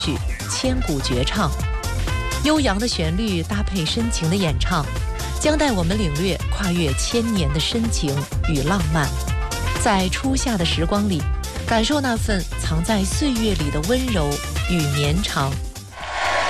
曲千古绝唱，悠扬的旋律搭配深情的演唱，将带我们领略跨越千年的深情与浪漫，在初夏的时光里，感受那份藏在岁月里的温柔与绵长。